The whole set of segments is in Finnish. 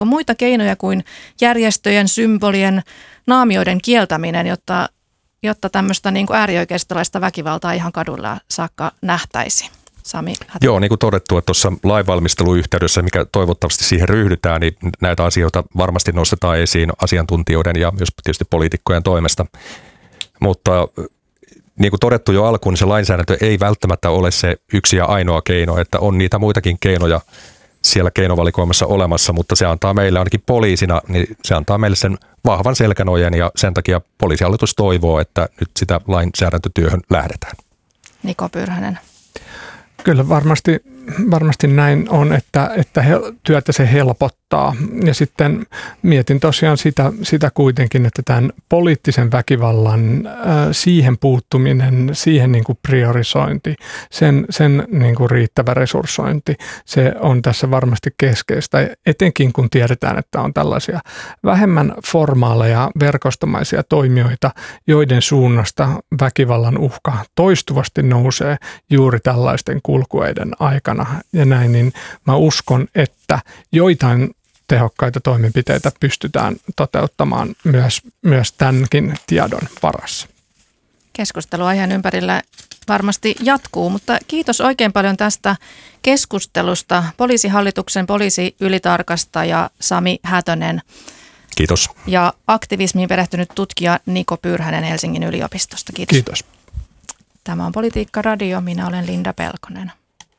On muita keinoja kuin järjestöjen, symbolien, naamioiden kieltäminen, jotta tämmöistä niin kuin äärioikeistolaista väkivaltaa ihan kadulla saakka nähtäisi. Sami Hätänen. Joo, niin kuin todettu, että tuossa lainvalmistelun yhteydessä, mikä toivottavasti siihen ryhdytään, niin näitä asioita varmasti nostetaan esiin asiantuntijoiden ja myös tietysti poliitikkojen toimesta. Mutta niin kuin todettu jo alkuun, niin se lainsäädäntö ei välttämättä ole se yksi ja ainoa keino, että on niitä muitakin keinoja siellä keinovalikoimassa olemassa, mutta se antaa meille ainakin poliisina, niin se antaa meille sen vahvan selkänojen ja sen takia Poliisihallitus toivoo, että nyt sitä lainsäädäntötyöhön lähdetään. Niko Pyrhönen. Kyllä varmasti näin on, että työtä se helpottaa. Ja sitten mietin tosiaan sitä kuitenkin, että tämän poliittisen väkivallan siihen puuttuminen, siihen niin kuin priorisointi, sen niin kuin riittävä resurssointi, se on tässä varmasti keskeistä. Etenkin kun tiedetään, että on tällaisia vähemmän formaaleja verkostomaisia toimijoita, joiden suunnasta väkivallan uhka toistuvasti nousee juuri tällaisten kulkueiden aikana ja näin, niin mä uskon, että joitain tehokkaita toimenpiteitä pystytään toteuttamaan myös tämänkin tiedon varassa. Keskustelu aiheen ympärillä varmasti jatkuu, mutta kiitos oikein paljon tästä keskustelusta. Poliisihallituksen poliisiylitarkastaja Sami Hätönen. Kiitos. Ja aktivismiin perehtynyt tutkija Niko Pyrhönen Helsingin yliopistosta. Kiitos. Kiitos. Tämä on Politiikka Radio. Minä olen Linda Pelkonen.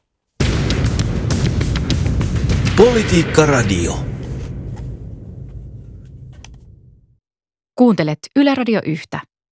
Politiikka Radio. Kuuntelet Yle Radio 1.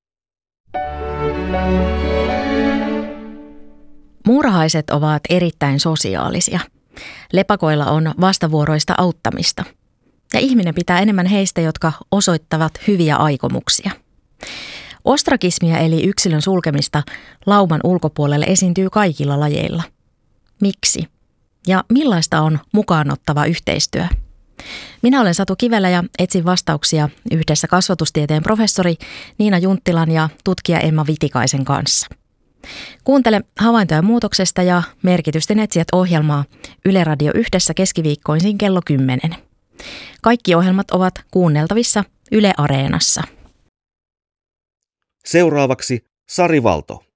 Muurahaiset ovat erittäin sosiaalisia. Lepakoilla on vastavuoroista auttamista. Ja ihminen pitää enemmän heistä, jotka osoittavat hyviä aikomuksia. Ostrakismia eli yksilön sulkemista lauman ulkopuolelle esiintyy kaikilla lajeilla. Miksi? Ja millaista on mukaanottava yhteistyö? Minä olen Satu Kivelä ja etsin vastauksia yhdessä kasvatustieteen professori Niina Junttilan ja tutkija Emma Vitikaisen kanssa. Kuuntele havaintoja muutoksesta ja merkitysten etsijät ohjelmaa Yle Radio 1 keskiviikkoisin kello 10. Kaikki ohjelmat ovat kuunneltavissa Yle Areenassa. Seuraavaksi Sari Valto.